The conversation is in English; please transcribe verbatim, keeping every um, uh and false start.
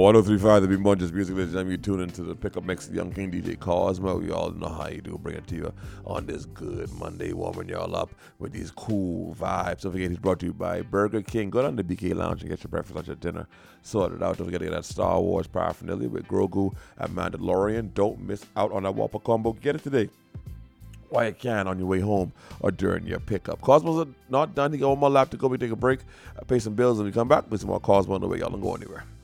one oh three point five, the Big Bunches Music Legend. You tune into the Pickup Mix, Young King D J Cosmo. You all know how you do. Bring it to you on this good Monday, warming y'all up with these cool vibes. Don't forget, he's brought to you by Burger King. Go down to the B K Lounge and get your breakfast, lunch, or dinner sorted out. Don't forget to get that Star Wars paraphernalia with Grogu and Mandalorian. Don't miss out on that Whopper combo. Get it today while you can on your way home or during your pickup. Cosmo's not done. He got one more lap to go. We take a break, uh, pay some bills, and we come back with some more Cosmo on the way. Y'all don't go anywhere.